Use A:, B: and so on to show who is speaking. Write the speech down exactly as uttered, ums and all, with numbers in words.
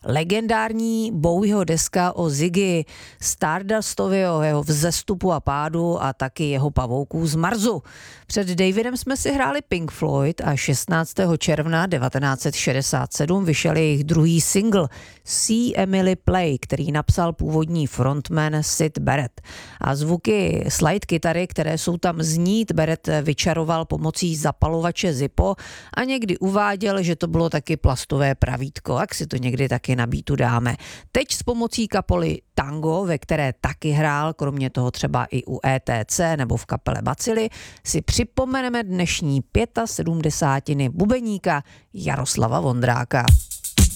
A: legendární Bowieho deska o Ziggy Stardustovi, o jeho vzestupu a pádu a taky jeho pavouků z Marsu. Před Davidem jsme si hráli Pink Floyd a šestnáctého června devatenáct set šedesát sedm vyšel jejich druhý single See Emily Play, který napsal původní frontman Syd Barrett. A zvuky slide kytary, které jsou tam znít, Barrett vyčaroval pomocí zapalovače Zippo a někdy uváděl, že to bylo taky plastové pravítko, jak si to někdy taky na beatu dáme. Teď s pomocí kapely Tango, ve které taky hrál, kromě toho třeba i u E T C nebo v kapele Bacily, si připomeneme dnešní sedmdesátiny bubeníka Jaroslava Vondráka.